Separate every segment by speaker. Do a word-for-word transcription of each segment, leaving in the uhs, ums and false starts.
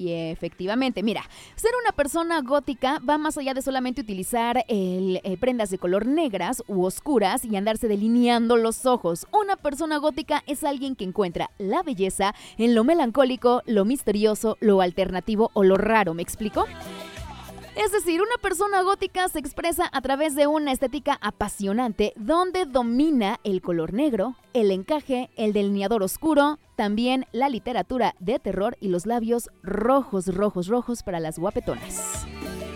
Speaker 1: Y efectivamente, mira, ser una persona gótica va más allá de solamente utilizar el, eh, prendas de color negras u oscuras y andarse delineando los ojos. Una persona gótica es alguien que encuentra la belleza en lo melancólico, lo misterioso, lo alternativo o lo raro, ¿me explico? Es decir, una persona gótica se expresa a través de una estética apasionante donde domina el color negro, el encaje, el delineador oscuro, también la literatura de terror y los labios rojos, rojos, rojos para las guapetonas.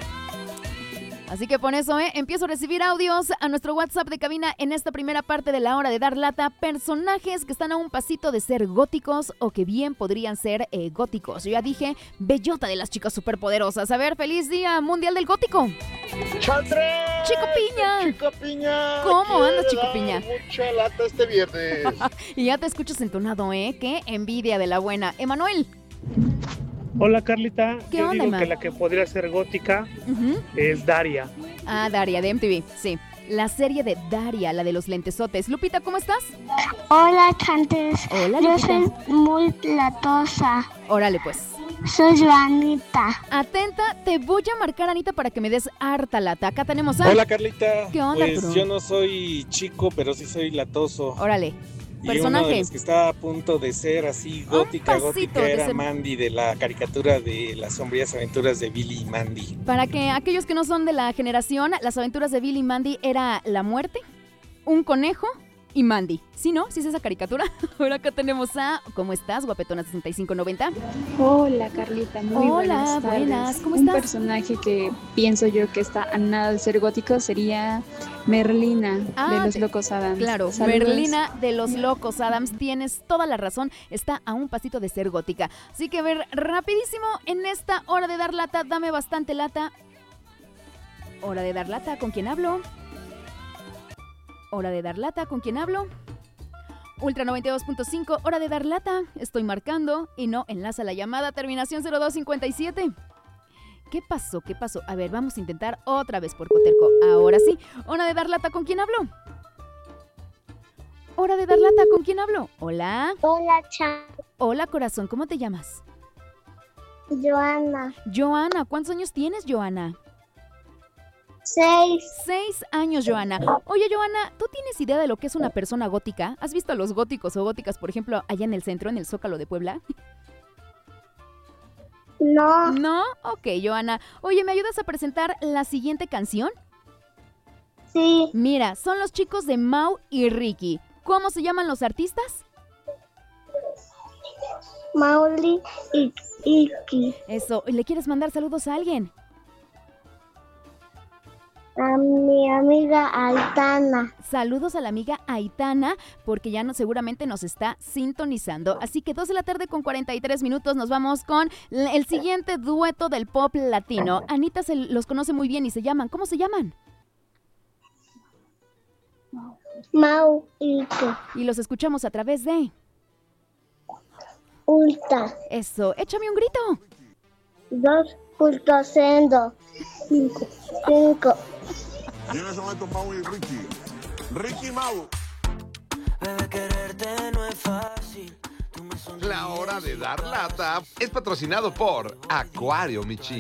Speaker 1: Así que por eso, ¿eh? empiezo a recibir audios a nuestro WhatsApp de cabina en esta primera parte de la hora de dar lata. Personajes que están a un pasito de ser góticos o que bien podrían ser eh, góticos. Yo ya dije, bellota de las chicas superpoderosas. A ver, feliz día mundial del gótico.
Speaker 2: ¡Chaldre!
Speaker 1: ¡Chico Piña!
Speaker 2: ¡Chico Piña!
Speaker 1: ¿Cómo andas, Chico Piña?
Speaker 2: Mucha lata este viernes.
Speaker 1: Y ya te escuchas entonado, ¿eh? ¡Qué envidia de la buena! Emanuel.
Speaker 3: Hola Carlita,
Speaker 1: ¿Qué
Speaker 3: yo
Speaker 1: onda,
Speaker 3: digo
Speaker 1: ma?
Speaker 3: que la que podría ser gótica
Speaker 1: Uh-huh.
Speaker 3: es Daria.
Speaker 1: Ah, Daria, de M T V, sí. La serie de Daria, la de los lentesotes. Lupita, ¿cómo estás?
Speaker 4: Hola, Chantes.
Speaker 1: Hola,
Speaker 4: Yo
Speaker 1: Lupita.
Speaker 4: soy muy platosa.
Speaker 1: Órale, pues.
Speaker 4: Soy Joanita.
Speaker 1: Atenta, te voy a marcar, Anita, para que me des harta lata. Acá tenemos a...
Speaker 5: Hola Carlita,
Speaker 1: ¿Qué onda,
Speaker 5: pues
Speaker 1: Arturo?
Speaker 5: yo no soy chico, pero sí soy latoso.
Speaker 1: Órale,
Speaker 5: Y
Speaker 1: personaje.
Speaker 5: uno de los que está a punto de ser así gótica,
Speaker 1: pasito
Speaker 5: gótica
Speaker 1: de
Speaker 5: era
Speaker 1: ser-
Speaker 5: Mandy de la caricatura de las sombrías aventuras de Billy y Mandy.
Speaker 1: Para que aquellos que no son de la generación, las aventuras de Billy y Mandy era la muerte, un conejo y Mandy. ¿Sí, no? ¿Sí es esa caricatura? Ahora acá tenemos a... ¿Cómo estás, guapetona sesenta y cinco noventa?
Speaker 6: Hola Carlita, muy
Speaker 1: Hola,
Speaker 6: buenas tardes.
Speaker 1: buenas, ¿cómo
Speaker 6: Un
Speaker 1: estás?
Speaker 6: personaje que pienso yo que está a nada de ser gótico sería Merlina
Speaker 1: Ah,
Speaker 6: de los
Speaker 1: te-
Speaker 6: Locos Adams.
Speaker 1: Claro,
Speaker 6: Saludos.
Speaker 1: Merlina de los Locos Adams, tienes toda la razón, está a un pasito de ser gótica. Así que a ver, rapidísimo, en esta hora de dar lata, dame bastante lata. Hora de dar lata, ¿con quién hablo? Hora de dar lata, ¿con quién hablo? Ultra noventa y dos punto cinco, hora de dar lata. Estoy marcando y no enlaza la llamada. Terminación cero dos cincuenta y siete. ¿Qué pasó? ¿Qué pasó? A ver, vamos a intentar otra vez por Coterco. Ahora sí. Hora de dar lata, ¿con quién hablo? Hora de dar lata, ¿con quién hablo? Hola.
Speaker 4: Hola, Chan.
Speaker 1: Hola, corazón. ¿Cómo te llamas?
Speaker 4: Joana.
Speaker 1: Joana. ¿Cuántos años tienes, Joana?
Speaker 4: Seis.
Speaker 1: Seis años, Joana. Oye, Joana, ¿tú tienes idea de lo que es una persona gótica? ¿Has visto a los góticos o góticas, por ejemplo, allá en el centro, en el Zócalo de Puebla?
Speaker 4: No.
Speaker 1: ¿No? Ok, Joana. Oye, ¿me ayudas a presentar la siguiente canción?
Speaker 4: Sí.
Speaker 1: Mira, son los chicos de Mau y Ricky. ¿Cómo se llaman los artistas?
Speaker 4: Mauli y Iki.
Speaker 1: Eso, ¿le quieres mandar saludos a alguien?
Speaker 4: A mi amiga Aitana.
Speaker 1: Saludos a la amiga Aitana, porque ya no, seguramente nos está sintonizando. Así que dos de la tarde con cuarenta y tres minutos nos vamos con l- el siguiente dueto del pop latino. Anita se los conoce muy bien y se llaman, ¿cómo se llaman?
Speaker 4: Mau y Iki.
Speaker 1: Y los escuchamos a través de...
Speaker 4: Ulta.
Speaker 1: Eso, échame un grito.
Speaker 4: Dos punto cero. Cinco. Cinco.
Speaker 7: Y en ese momento Mau y Ricky. Ricky Mau.
Speaker 8: Bebé, quererte no es fácil. Tú me sonríes.
Speaker 9: La hora de dar lata es patrocinado por Acuario Michi.